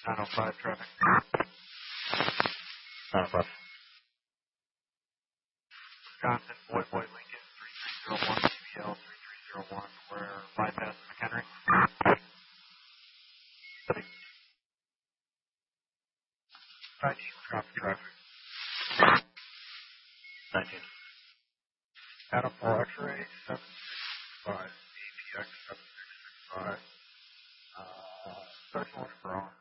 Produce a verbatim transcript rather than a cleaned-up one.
nine oh five traffic. nine oh five. Wisconsin, Boy Boy Lincoln, three three zero one, C B L three three zero one, we're bypassing McHenry. nineteen, Wisconsin traffic. nineteen. Adam four X-ray, seven six five, A P X seven six six five. Uh, search one for on.